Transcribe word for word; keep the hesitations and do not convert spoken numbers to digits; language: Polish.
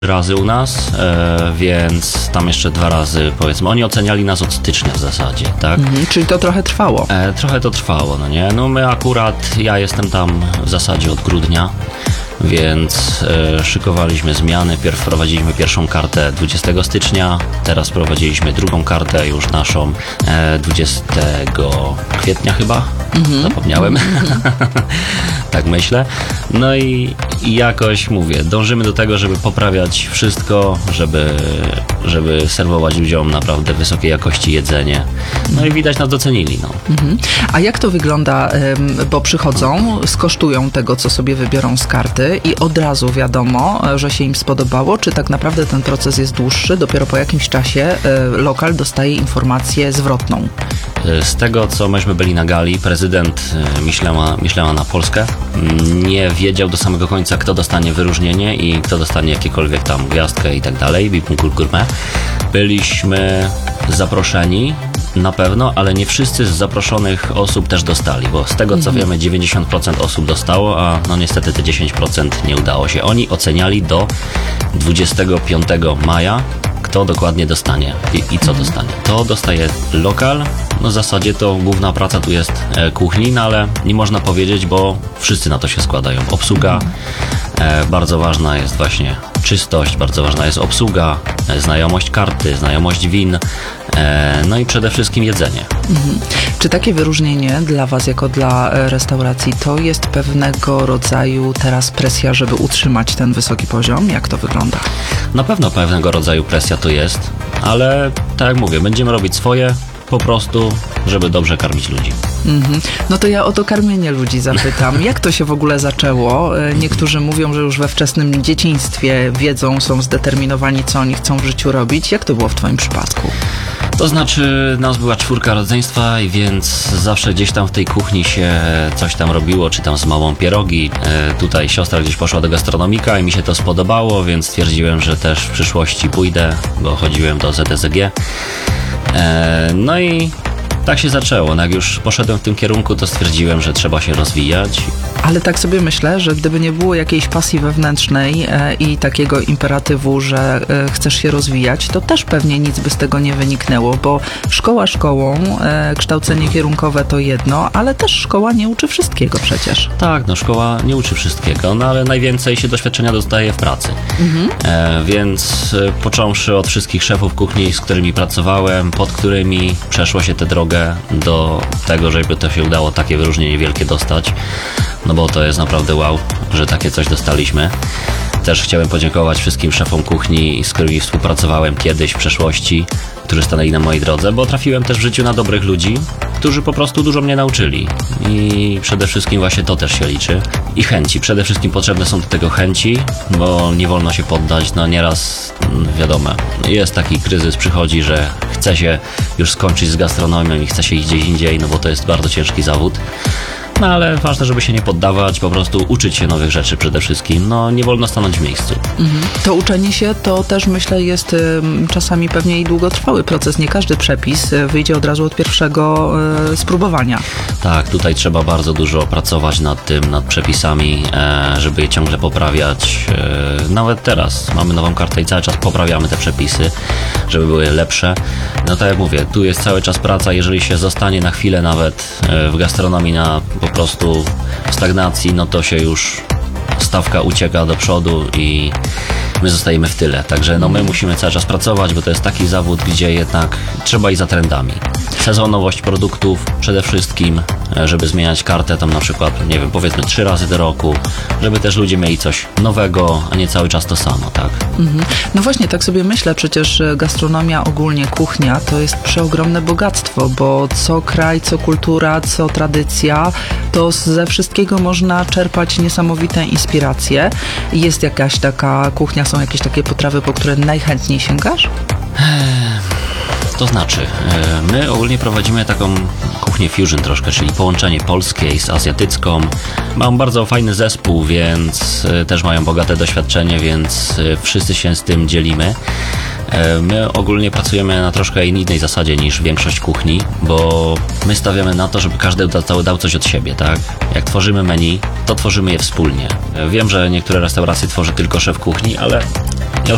razy u nas, e, więc tam jeszcze dwa razy, powiedzmy, oni oceniali nas od stycznia w zasadzie, tak? Mhm, czyli to trochę trwało. E, trochę to trwało, no nie? No my akurat, ja jestem tam w zasadzie od grudnia, więc e, szykowaliśmy zmiany. Pierw wprowadziliśmy pierwszą kartę dwudziestego stycznia, teraz wprowadziliśmy drugą kartę już naszą e, dwudziestego kwietnia chyba, mhm. zapomniałem, tak myślę. No i, i jakoś mówię, dążymy do tego, żeby poprawiać wszystko, żeby, żeby serwować ludziom naprawdę wysokiej jakości jedzenie. No i widać nas docenili. No. Mhm. A jak to wygląda, bo przychodzą, skosztują tego, co sobie wybiorą z karty i od razu wiadomo, że się im spodobało, czy tak naprawdę ten proces jest dłuższy, dopiero po jakimś czasie lokal dostaje informację zwrotną? Z tego, co myśmy byli na gali, prezydent Michelina, Michelina na Polskę nie wiedział do samego końca, kto dostanie wyróżnienie i kto dostanie jakiekolwiek tam gwiazdkę i tak dalej, Bipunk Gourmet. Byliśmy zaproszeni na pewno, ale nie wszyscy z zaproszonych osób też dostali, bo z tego co mhm. wiemy dziewięćdziesiąt procent osób dostało, a no niestety te dziesięć procent nie udało się. Oni oceniali do dwudziestego piątego maja, kto dokładnie dostanie i, i co dostanie. To dostaje lokal, no w zasadzie to główna praca tu jest e, kuchni, no ale nie można powiedzieć, bo wszyscy na to się składają. Obsługa, e, bardzo ważna jest właśnie czystość, bardzo ważna jest obsługa, e, znajomość karty, znajomość win, e, no i przede wszystkim jedzenie. Mhm. Czy takie wyróżnienie dla Was, jako dla restauracji, to jest pewnego rodzaju teraz presja, żeby utrzymać ten wysoki poziom? Jak to wygląda? Na pewno pewnego rodzaju presja to jest, ale tak jak mówię, będziemy robić swoje, po prostu, żeby dobrze karmić ludzi. Mm-hmm. No to ja o to karmienie ludzi zapytam. Jak to się w ogóle zaczęło? Niektórzy mówią, że już we wczesnym dzieciństwie wiedzą, są zdeterminowani, co oni chcą w życiu robić. Jak to było w Twoim przypadku? To znaczy, nas była czwórka rodzeństwa, i więc zawsze gdzieś tam w tej kuchni się coś tam robiło, czy tam z mamą pierogi. E, tutaj siostra gdzieś poszła do gastronomika i mi się to spodobało, więc stwierdziłem, że też w przyszłości pójdę, bo chodziłem do Z S G. E, no i tak się zaczęło. No jak już poszedłem w tym kierunku, to stwierdziłem, że trzeba się rozwijać. Ale tak sobie myślę, że gdyby nie było jakiejś pasji wewnętrznej e, i takiego imperatywu, że e, chcesz się rozwijać, to też pewnie nic by z tego nie wyniknęło, bo szkoła szkołą, e, kształcenie kierunkowe to jedno, ale też szkoła nie uczy wszystkiego przecież. Tak, no szkoła nie uczy wszystkiego, no ale najwięcej się doświadczenia dostaje w pracy. Mhm. E, więc e, począwszy od wszystkich szefów kuchni, z którymi pracowałem, pod którymi przeszło się tę drogę do tego, żeby to się udało takie wyróżnienie wielkie dostać. No bo to jest naprawdę wow, że takie coś dostaliśmy. Też chciałem podziękować wszystkim szefom kuchni, z którymi współpracowałem kiedyś w przeszłości, którzy stanęli na mojej drodze, bo trafiłem też w życiu na dobrych ludzi, którzy po prostu dużo mnie nauczyli. I przede wszystkim właśnie to też się liczy. I chęci. Przede wszystkim potrzebne są do tego chęci, bo nie wolno się poddać. No nieraz, wiadomo, jest taki kryzys, przychodzi, że chce się już skończyć z gastronomią i chce się iść gdzieś indziej, no bo to jest bardzo ciężki zawód. No ale ważne, żeby się nie poddawać, po prostu uczyć się nowych rzeczy przede wszystkim. No nie wolno stanąć w miejscu. Mhm. To uczenie się to też, myślę, jest y, czasami pewnie i długotrwały proces. Nie każdy przepis y, wyjdzie od razu od pierwszego y, spróbowania. Tak, tutaj trzeba bardzo dużo pracować nad tym, nad przepisami, e, żeby je ciągle poprawiać. E, nawet teraz mamy nową kartę i cały czas poprawiamy te przepisy, żeby były lepsze. No tak jak mówię, tu jest cały czas praca. Jeżeli się zostanie na chwilę nawet e, w gastronomii na po prostu stagnacji, no to się już stawka ucieka do przodu i my zostajemy w tyle. Także no my musimy cały czas pracować, bo to jest taki zawód, gdzie jednak trzeba iść za trendami. Sezonowość produktów przede wszystkim, żeby zmieniać kartę tam na przykład, nie wiem, powiedzmy trzy razy do roku, żeby też ludzie mieli coś nowego, a nie cały czas to samo, tak? Mhm. No właśnie, tak sobie myślę, przecież gastronomia, ogólnie kuchnia, to jest przeogromne bogactwo, bo co kraj, co kultura, co tradycja, to ze wszystkiego można czerpać niesamowite inspiracje. Jest jakaś taka kuchnia, są jakieś takie potrawy, po które najchętniej sięgasz? To znaczy, my ogólnie prowadzimy taką kuchnię fusion troszkę, czyli połączenie polskiej z azjatycką. Mam bardzo fajny zespół, więc też mają bogate doświadczenie, więc wszyscy się z tym dzielimy. My ogólnie pracujemy na troszkę innej zasadzie niż większość kuchni, bo my stawiamy na to, żeby każdy dał, dał coś od siebie, tak? Jak tworzymy menu, to tworzymy je wspólnie. Wiem, że niektóre restauracje tworzy tylko szef kuchni, ale ja już